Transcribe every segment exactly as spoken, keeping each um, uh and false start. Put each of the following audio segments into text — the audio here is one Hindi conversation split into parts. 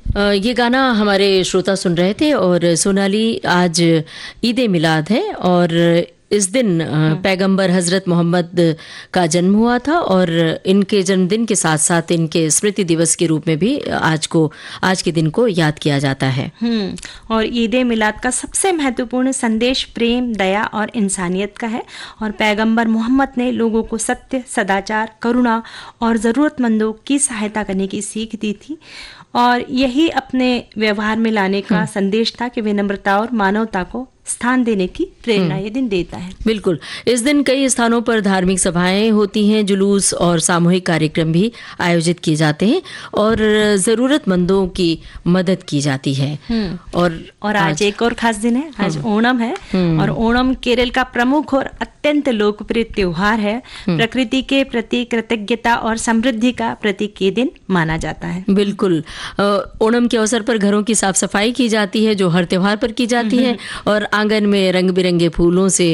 अ, ये गाना हमारे श्रोता सुन रहे थे और सोनाली आज ईद ए मिलाद है और इस दिन पैगंबर हजरत मोहम्मद का जन्म हुआ था और इनके जन्मदिन के साथ साथ इनके स्मृति दिवस के रूप में भी आज को आज के दिन को याद किया जाता है। हम्म और ईद ए मिलाद का सबसे महत्वपूर्ण संदेश प्रेम, दया और इंसानियत का है और पैगंबर मोहम्मद ने लोगों को सत्य, सदाचार, करुणा और ज़रूरतमंदों की सहायता करने की सीख दी थी और यही अपने व्यवहार में लाने का संदेश था कि विनम्रता और मानवता को स्थान देने की प्रेरणा ये दिन देता है। बिल्कुल, इस दिन कई स्थानों पर धार्मिक सभाएं होती हैं, जुलूस और सामूहिक कार्यक्रम भी आयोजित किए जाते हैं और जरूरतमंदों की मदद की जाती है। और और आज, आज एक और खास दिन है, आज ओणम है और ओणम केरल का प्रमुख और अत्यंत लोकप्रिय त्योहार है। प्रकृति के प्रति कृतज्ञता और समृद्धि का प्रतीक ये दिन माना जाता है। बिल्कुल, ओणम के अवसर पर घरों की साफ सफाई की जाती है जो हर त्योहार पर की जाती है और आंगन में रंग बिरंगे फूलों से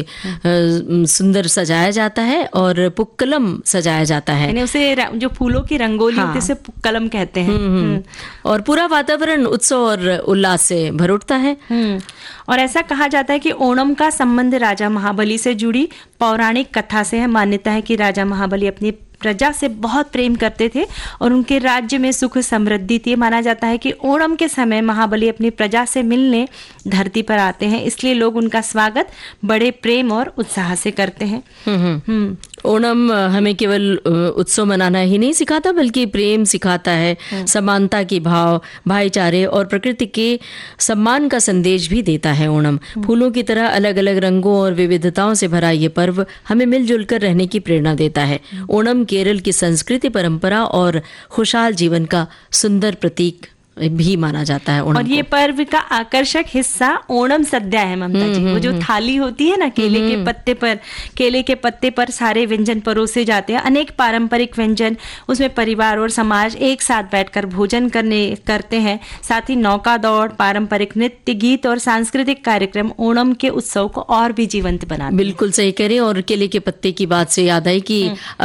सुंदर सजाया जाता है और पुक्कलम सजाया जाता है, यानी उसे जो फूलों की रंगोली होती है उसे पुक्कलम कहते हैं। और पूरा वातावरण उत्सव और उल्लास से भर उठता है। और ऐसा कहा जाता है कि ओणम का संबंध राजा महाबली से जुड़ी पौराणिक कथा से है। मान्यता है कि राजा महाबली अपनी प्रजा से बहुत प्रेम करते थे और उनके राज्य में सुख समृद्धि थी। माना जाता है कि ओणम के समय महाबली अपनी प्रजा से मिलने धरती पर आते हैं, इसलिए लोग उनका स्वागत बड़े प्रेम और उत्साह से करते हैं। हम्म ओणम हमें केवल उत्सव मनाना ही नहीं सिखाता बल्कि प्रेम सिखाता है, समानता की भाव, भाईचारे और प्रकृति के सम्मान का संदेश भी देता है। ओणम फूलों की तरह अलग अलग रंगों और विविधताओं से भरा ये पर्व हमें मिलजुल कर रहने की प्रेरणा देता है। ओणम केरल की संस्कृति, परंपरा और खुशहाल जीवन का सुंदर प्रतीक भी माना जाता है। ओणम और ये पर्व का आकर्षक हिस्सा ओणम सद्या है ममता जी। वो जो थाली होती है ना, केले के पत्ते पर केले के पत्ते पर सारे व्यंजन परोसे जाते हैं, अनेक पारंपरिक व्यंजन, उसमें परिवार और समाज एक साथ बैठकर भोजन करने करते हैं। साथ ही नौका दौड़, पारंपरिक नृत्य, गीत और सांस्कृतिक कार्यक्रम ओणम के उत्सव को और भी जीवंत बनाते हैं। बिल्कुल सही कह रहे हैं। और केले के पत्ते की बात से याद आई कि